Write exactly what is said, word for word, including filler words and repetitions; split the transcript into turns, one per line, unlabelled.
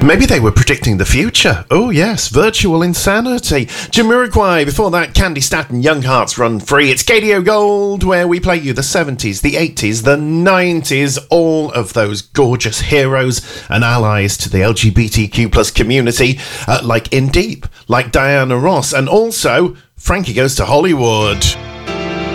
Maybe they were predicting the future. Oh yes, virtual insanity. Jamiroquai, before that, Candy Staton, Young Hearts Run Free. It's Gadio Gold, where we play you the seventies, the eighties, the nineties, all of those gorgeous heroes and allies to the L G B T Q plus community, uh, like In Deep, like Diana Ross, and also Frankie Goes to Hollywood.